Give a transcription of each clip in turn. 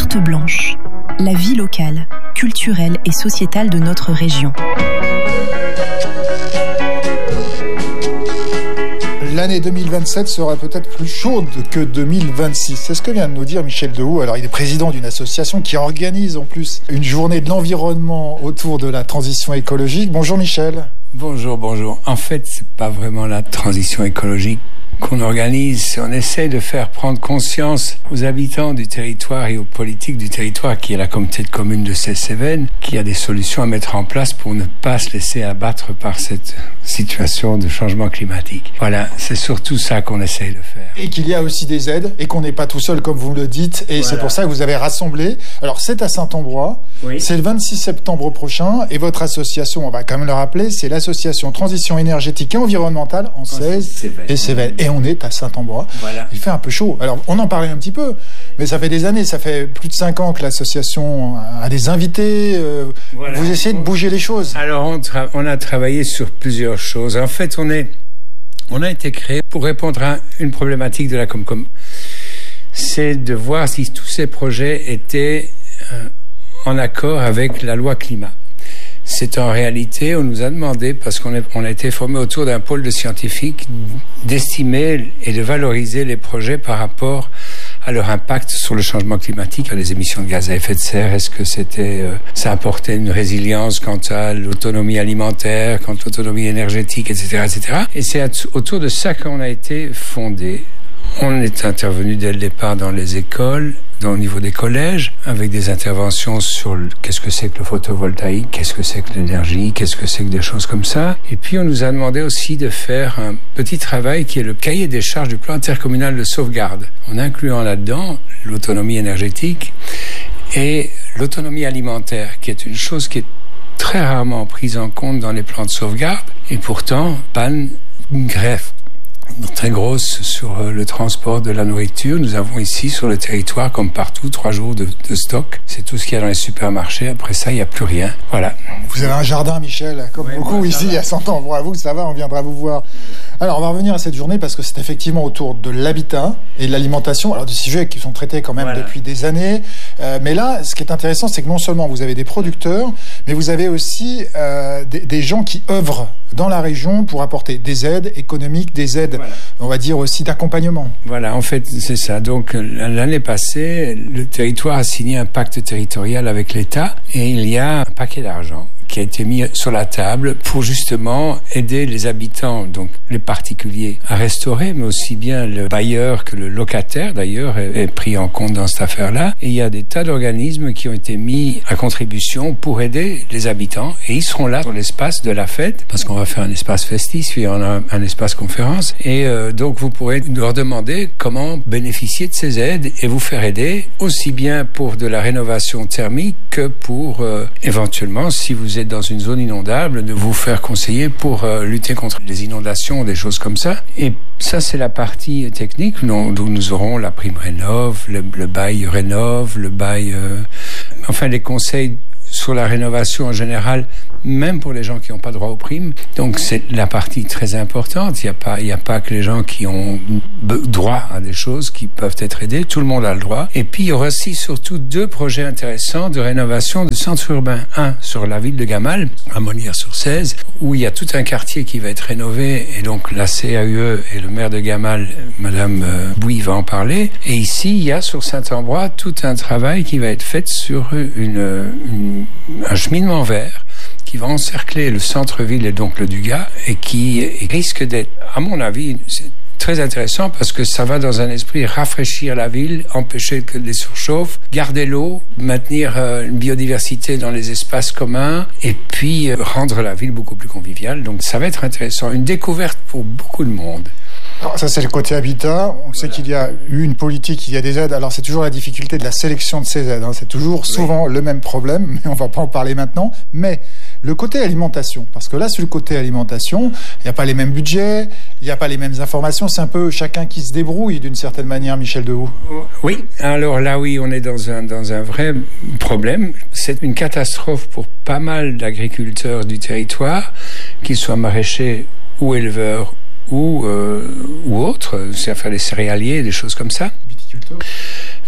carte blanche, la vie locale, culturelle et sociétale de notre région. L'année 2027 sera peut-être plus chaude que 2026. C'est ce que vient de nous dire Michel Dehoux. Alors, il est président d'une association qui organise en plus une journée de l'environnement autour de la transition écologique. Bonjour Michel. Bonjour. En fait, c'est pas vraiment la transition écologique qu'on organise. On essaie de faire prendre conscience aux habitants du territoire et aux politiques du territoire, qui est la communauté de communes de Celles-Cévennes, qu'il y a des solutions à mettre en place pour ne pas se laisser abattre par cette situation de changement climatique. Voilà, c'est surtout ça qu'on essaie de faire. Et qu'il y a aussi des aides et qu'on n'est pas tout seul comme vous le dites. Et voilà. C'est pour ça que vous avez rassemblé. Alors, c'est à Saint-Ambrois. Oui. C'est le 26 septembre prochain. Et votre association, on va quand même le rappeler, c'est l'association Transition énergétique et environnementale en Celles et Cévennes. Et on est à Saint-Ambrois. Voilà. Il fait un peu chaud. Alors, on en parlait un petit peu, mais ça fait des années, ça fait plus de 5 ans que l'association a des invités. Voilà. Vous essayez de bouger les choses. Alors, on a travaillé sur plusieurs choses. En fait, on a été créé pour répondre à une problématique de la Comcom. C'est de voir si tous ces projets étaient en accord avec la loi climat. C'est en réalité, on nous a demandé, parce qu'on a été formé autour d'un pôle de scientifiques, d'estimer et de valoriser les projets par rapport à leur impact sur le changement climatique, à les émissions de gaz à effet de serre. Est-ce que ça apportait une résilience quant à l'autonomie alimentaire, quant à l'autonomie énergétique, etc., etc. Et c'est autour de ça qu'on a été fondé. On est intervenu dès le départ dans les écoles, au niveau des collèges, avec des interventions sur qu'est-ce que c'est que le photovoltaïque, qu'est-ce que c'est que l'énergie, qu'est-ce que c'est que des choses comme ça. Et puis on nous a demandé aussi de faire un petit travail qui est le cahier des charges du plan intercommunal de sauvegarde, en incluant là-dedans l'autonomie énergétique et l'autonomie alimentaire, qui est une chose qui est très rarement prise en compte dans les plans de sauvegarde. Et pourtant, panne, greffe très grosse sur le transport de la nourriture. Nous avons ici sur le territoire, comme partout, 3 jours de stock. C'est tout ce qu'il y a dans les supermarchés. Après ça, il n'y a plus rien. Voilà. Vous avez un jardin, Michel, comme beaucoup ici à Saint-Ambrois. Vous, ça va, on viendra vous voir. Alors, on va revenir à cette journée parce que c'est effectivement autour de l'habitat et de l'alimentation. Alors, des sujets qui sont traités quand même depuis des années. Mais là, ce qui est intéressant, c'est que non seulement vous avez des producteurs, mais vous avez aussi des gens qui œuvrent dans la région pour apporter des aides économiques, des aides, on va dire aussi d'accompagnement. Voilà, en fait, c'est ça. Donc, l'année passée, le territoire a signé un pacte territorial avec l'État et il y a un paquet d'argent qui a été mis sur la table pour justement aider les habitants, donc les particuliers, à restaurer, mais aussi bien le bailleur que le locataire, d'ailleurs, est pris en compte dans cette affaire-là. Et il y a des tas d'organismes qui ont été mis à contribution pour aider les habitants. Et ils seront là sur l'espace de la fête, parce qu'on va faire un espace festif, puis on a un espace conférence. Et donc, vous pourrez leur demander comment bénéficier de ces aides et vous faire aider, aussi bien pour de la rénovation thermique que pour, éventuellement, si vous êtes dans une zone inondable, de vous faire conseiller pour lutter contre les inondations, des choses comme ça. Et ça, c'est la partie technique, où nous aurons la prime Rénov', le bail Rénov', le bail... enfin, les conseils sur la rénovation en général, même pour les gens qui n'ont pas droit aux primes. Donc, c'est la partie très importante. Il n'y a pas que les gens qui ont droit à des choses qui peuvent être aidés. Tout le monde a le droit. Et puis, il y aura aussi surtout 2 projets intéressants de rénovation de centre urbain. Un sur la ville de Gamal, à Monières-sur-Cèze, où il y a tout un quartier qui va être rénové. Et donc, la CAUE et le maire de Gamal, Madame Bouy, va en parler. Et ici, il y a sur Saint-Ambrois tout un travail qui va être fait sur un cheminement vert qui va encercler le centre-ville et donc le Dugat et qui risque d'être, à mon avis, c'est très intéressant parce que ça va dans un esprit rafraîchir la ville, empêcher que les surchauffes, garder l'eau, maintenir une biodiversité dans les espaces communs et puis rendre la ville beaucoup plus conviviale. Donc ça va être intéressant, une découverte pour beaucoup de monde. Alors ça, c'est le côté habitat. On sait qu'il y a eu une politique, il y a des aides. Alors, c'est toujours la difficulté de la sélection de ces aides. C'est toujours souvent le même problème, mais on ne va pas en parler maintenant. Mais le côté alimentation, parce que là, sur le côté alimentation, il n'y a pas les mêmes budgets, il n'y a pas les mêmes informations. C'est un peu chacun qui se débrouille d'une certaine manière, Michel Dehoux. Oui, alors là, oui, on est dans un vrai problème. C'est une catastrophe pour pas mal d'agriculteurs du territoire, qu'ils soient maraîchers ou éleveurs ou autres, c'est-à-dire les céréaliers, des choses comme ça.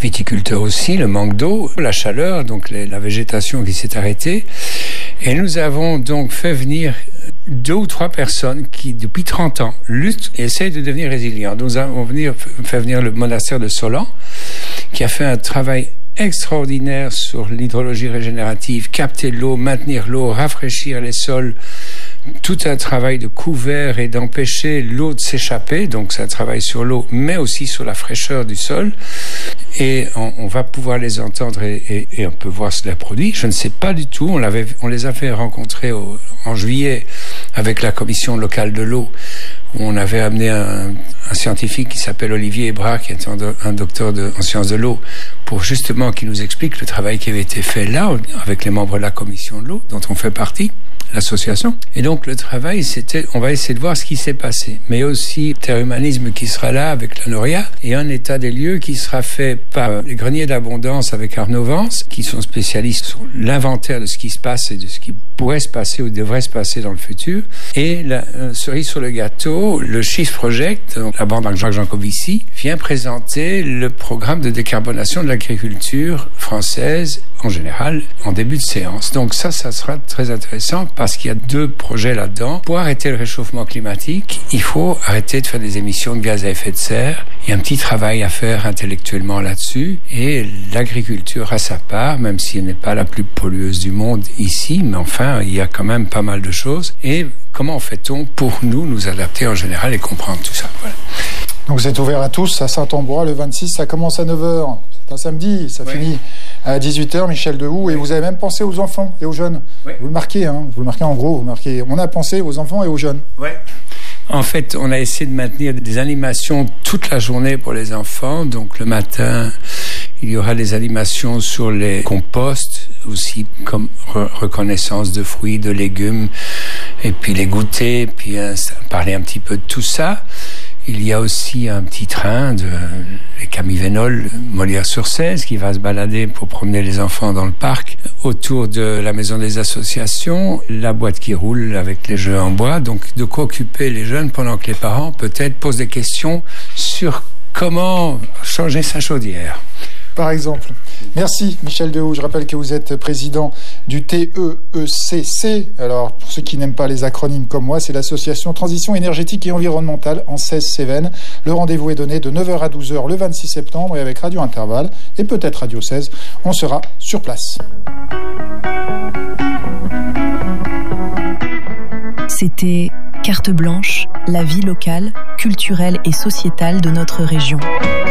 viticulteurs aussi, le manque d'eau, la chaleur, donc la végétation qui s'est arrêtée. Et nous avons donc fait venir 2 ou 3 personnes qui, depuis 30 ans, luttent et essayent de devenir résilients. Nous avons fait venir le monastère de Solan, qui a fait un travail extraordinaire sur l'hydrologie régénérative, capter l'eau, maintenir l'eau, rafraîchir les sols, tout un travail de couvert et d'empêcher l'eau de s'échapper. Donc c'est un travail sur l'eau, mais aussi sur la fraîcheur du sol. Et on va pouvoir les entendre et on peut voir ce qu'ils produisent. Je ne sais pas du tout. On les a fait rencontrer en juillet avec la commission locale de l'eau, où on avait amené un scientifique qui s'appelle Olivier Hébrard, qui est un docteur en sciences de l'eau, pour justement qu'il nous explique le travail qui avait été fait là, avec les membres de la commission de l'eau, dont on fait partie, l'association. Et donc le travail, on va essayer de voir ce qui s'est passé. Mais il y a aussi Terre Humanisme qui sera là avec la Noria, et un état des lieux qui sera fait par les Greniers d'Abondance avec Arnaud Vance, qui sont spécialistes sur l'inventaire de ce qui se passe et de ce qui pourrait se passer ou devrait se passer dans le futur. Et la cerise sur le gâteau, le Shift Project, donc la banque Jacques Jancovici, vient présenter le programme de décarbonation de l'agriculture française en général en début de séance. Donc ça sera très intéressant parce qu'il y a 2 projets là-dedans. Pour arrêter le réchauffement climatique, il faut arrêter de faire des émissions de gaz à effet de serre. Il y a un petit travail à faire intellectuellement là-dessus et l'agriculture a sa part, même si elle n'est pas la plus pollueuse du monde ici, mais enfin, il y a quand même pas mal de choses. Et comment fait-on pour nous adapter en général et comprendre tout ça? Voilà. Donc c'est ouvert à tous à Saint-Ambrois le 26, ça commence à 9h. C'est un samedi, ça finit à 18h, Michel Dehoux. Et vous avez même pensé aux enfants et aux jeunes. Vous le marquez, en gros, on a pensé aux enfants et aux jeunes. En fait, on a essayé de maintenir des animations toute la journée pour les enfants. Donc le matin, il y aura des animations sur les composts, aussi comme reconnaissance de fruits, de légumes, et puis les goûters, puis parler un petit peu de tout ça. Il y a aussi un petit train de les Camivénols, Molière-sur-Cèze, qui va se balader pour promener les enfants dans le parc autour de la maison des associations, la boîte qui roule avec les jeux en bois. Donc de quoi occuper les jeunes pendant que les parents peut-être posent des questions sur comment changer sa chaudière. Par exemple. Merci Michel Dehoux. Je rappelle que vous êtes président du TEECC. Alors, pour ceux qui n'aiment pas les acronymes comme moi, c'est l'association Transition énergétique et environnementale en Cèze-Cévennes. Le rendez-vous est donné de 9h à 12h le 26 septembre et avec Radio Intervalle et peut-être Radio 16, on sera sur place. C'était Carte Blanche, la vie locale, culturelle et sociétale de notre région.